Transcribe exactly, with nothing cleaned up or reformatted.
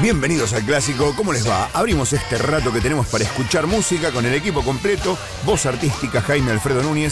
Bienvenidos al Clásico, ¿cómo les va? Abrimos este rato que tenemos para escuchar música con el equipo completo, voz artística Jaime Alfredo Núñez,